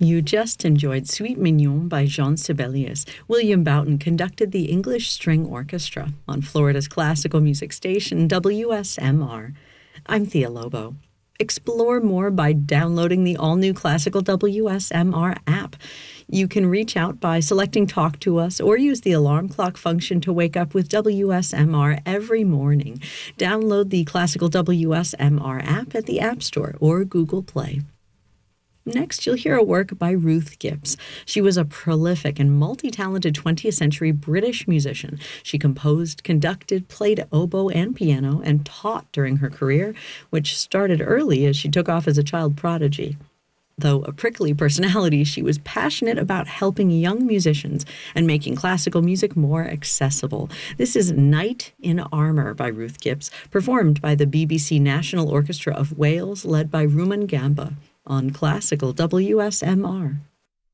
You just enjoyed Suite Mignon by Jean Sibelius. William Boughton conducted the English String Orchestra on Florida's classical music station, WSMR. I'm Thea Lobo. Explore more by downloading the all-new classical WSMR app. You can reach out by selecting Talk to Us or use the alarm clock function to wake up with WSMR every morning. Download the classical WSMR app at the App Store or Google Play. Next, you'll hear a work by Ruth Gibbs. She was a prolific and multi-talented 20th century British musician. She composed, conducted, played oboe and piano, and taught during her career, which started early as she took off as a child prodigy. Though a prickly personality, she was passionate about helping young musicians and making classical music more accessible. This is Knight in Armour by Ruth Gibbs, performed by the BBC National Orchestra of Wales, led by Rumen Gamba, on classical WSMR.